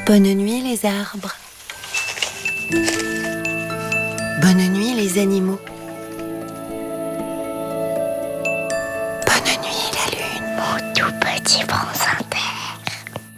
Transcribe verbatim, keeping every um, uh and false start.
Bonne nuit les arbres. Bonne nuit les animaux. Bonne nuit la lune. Mon tout petit prince